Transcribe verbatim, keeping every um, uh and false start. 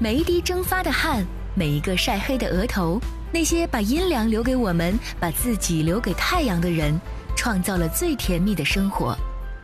每一滴蒸发的汗，每一个晒黑的额头，那些把阴凉留给我们，把自己留给太阳的人，创造了最甜蜜的生活。